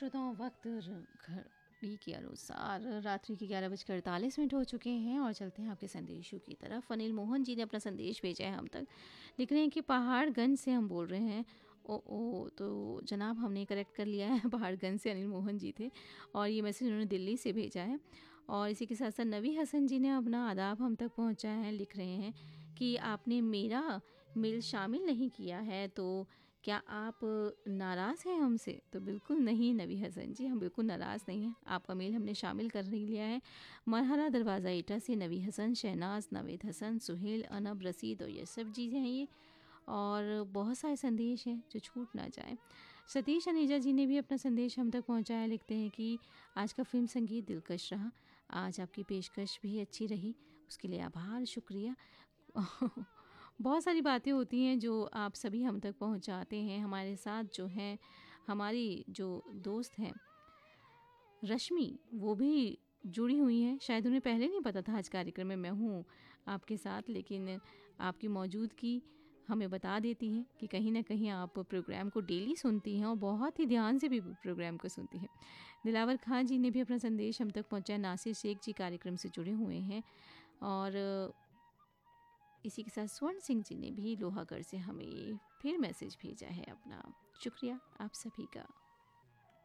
श्रोताओं, वक्त घड़ी के अनुसार रात्रि के 11:48 हो चुके हैं और चलते हैं आपके संदेशों की तरफ। अनिल मोहन जी ने अपना संदेश भेजा है हम तक। लिख रहे हैं कि पहाड़गंज से हम बोल रहे हैं। ओ तो जनाब, हमने करेक्ट कर लिया है, पहाड़गंज से अनिल मोहन जी थे और ये मैसेज उन्होंने दिल्ली से भेजा है। और इसी के साथ साथ नवी हसन जी ने अपना आदाब हम तक पहुँचाया है। लिख रहे हैं कि आपने मेरा मेल शामिल नहीं किया है, तो क्या आप नाराज़ हैं हमसे? तो बिल्कुल नहीं नवी हसन जी, हम बिल्कुल नाराज़ नहीं हैं। आपका मेल हमने शामिल कर ही लिया है। मरहरा दरवाज़ा ईटा से नवी हसन, शहनाज, नवेद हसन, सुहेल, अनब, रसीद और ये सब चीज़ें हैं ये। और बहुत सारे संदेश हैं जो छूट ना जाए। सतीश अनीजा जी ने भी अपना संदेश हम तक पहुंचाया। लिखते हैं कि आज का फिल्म संगीत दिलकश रहा, आज आपकी पेशकश भी अच्छी रही, उसके लिए आभार, शुक्रिया। बहुत सारी बातें होती हैं जो आप सभी हम तक पहुंचाते हैं। हमारे साथ जो हैं, हमारी जो दोस्त हैं रश्मि, वो भी जुड़ी हुई हैं। शायद उन्हें पहले नहीं पता था आज कार्यक्रम में मैं हूँ आपके साथ, लेकिन आपकी मौजूदगी हमें बता देती है कि कहीं ना कहीं आप प्रोग्राम को डेली सुनती हैं और बहुत ही ध्यान से भी प्रोग्राम को सुनती हैं। दिलावर खान जी ने भी अपना संदेश हम तक पहुँचाया। नासिर शेख जी कार्यक्रम से जुड़े हुए हैं। और इसी के साथ स्वर्ण सिंह जी ने भी लोहागढ़ से हमें फिर मैसेज भेजा है अपना। शुक्रिया आप सभी का।